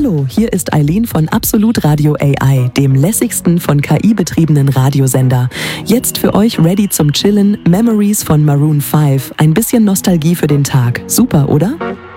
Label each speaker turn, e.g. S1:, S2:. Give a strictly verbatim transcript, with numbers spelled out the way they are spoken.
S1: Hallo, hier ist Eileen von Absolut Radio A I, dem lässigsten von K I-betriebenen Radiosender. Jetzt für euch ready zum Chillen, Memories von Maroon fünf, ein bisschen Nostalgie für den Tag. Super, oder?